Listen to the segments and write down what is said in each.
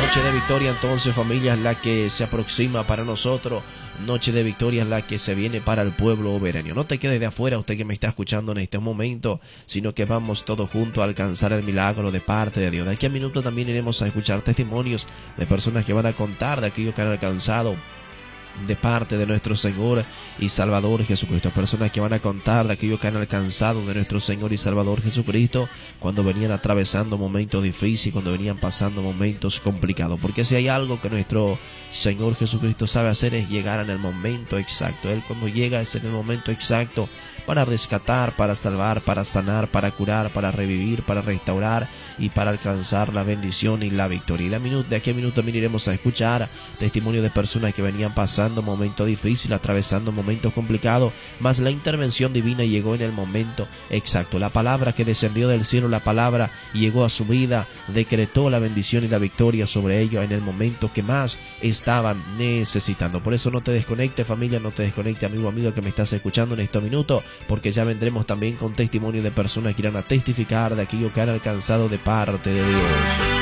Noche de victoria entonces, familia, es la que se aproxima para nosotros. Noche de victoria es la que se viene para el pueblo oberenio. No te quedes de afuera, usted que me está escuchando en este momento, sino que vamos todos juntos a alcanzar el milagro de parte de Dios. De aquí a minutos también iremos a escuchar testimonios de personas que van a contar de aquello que han alcanzado de parte de nuestro Señor y Salvador Jesucristo. Personas que van a contar de aquello que han alcanzado de nuestro Señor y Salvador Jesucristo cuando venían atravesando momentos difíciles, cuando venían pasando momentos complicados. Porque si hay algo que nuestro Señor Jesucristo sabe hacer es llegar en el momento exacto. Él cuando llega es en el momento exacto para rescatar, para salvar, para sanar, para curar, para revivir, para restaurar y para alcanzar la bendición y la victoria. Y de aquí a minutos también iremos a escuchar testimonio de personas que venían pasando momentos difíciles, atravesando momentos complicados, mas la intervención divina llegó en el momento exacto. La palabra que descendió del cielo, la palabra llegó a su vida, decretó la bendición y la victoria sobre ellos en el momento que más estaban necesitando. Por eso no te desconectes, familia, no te desconectes, amigo que me estás escuchando en estos minutos, porque ya vendremos también con testimonio de personas que irán a testificar de aquello que han alcanzado de parte de Dios.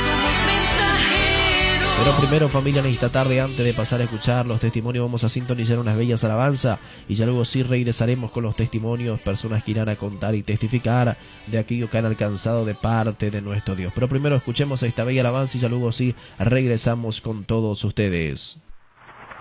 Pero primero, familia, en esta tarde, antes de pasar a escuchar los testimonios, vamos a sintonizar unas bellas alabanzas y ya luego sí regresaremos con los testimonios, personas que irán a contar y testificar de aquello que han alcanzado de parte de nuestro Dios. Pero primero escuchemos esta bella alabanza y ya luego sí regresamos con todos ustedes.